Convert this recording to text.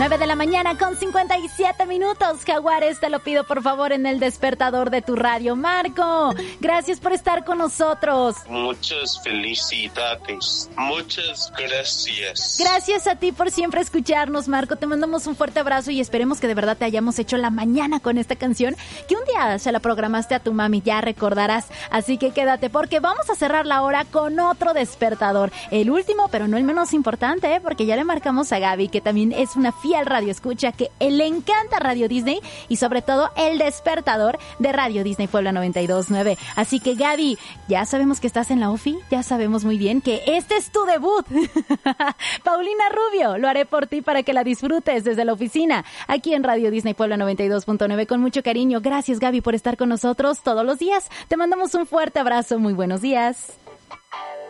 9 de la mañana con 57 minutos. Jaguares, te lo pido por favor en el despertador de tu radio. Marco, gracias por estar con nosotros. Muchas felicidades. Muchas gracias. Gracias a ti por siempre escucharnos, Marco. Te mandamos un fuerte abrazo y esperemos que de verdad te hayamos hecho la mañana con esta canción que un día se la programaste a tu mami, ya recordarás. Así que quédate porque vamos a cerrar la hora con otro despertador. El último, pero no el menos importante, porque ya le marcamos a Gaby, que también es una fiel radio escucha, que le encanta Radio Disney y sobre todo el despertador de Radio Disney Puebla 92.9. Así que Gaby, ya sabemos que estás en la OFI, ya sabemos muy bien que este es tu debut. Paulina Rubio, lo haré por ti para que la disfrutes desde la oficina, aquí en Radio Disney Puebla 92.9 con mucho cariño. Gracias Gaby por estar con nosotros todos los días. Te mandamos un fuerte abrazo, muy buenos días.